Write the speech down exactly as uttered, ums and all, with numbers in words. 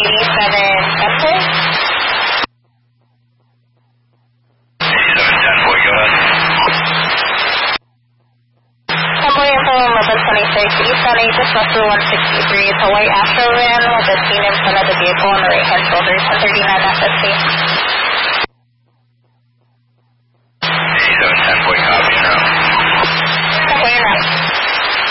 eighty-seven Center. Convoy info eleven twenty-six, East on Aegis Russell one sixty-three. It's a white Astro van with a scene in front of the vehicle on the right-hand shoulder, ten thirty-nine F S C.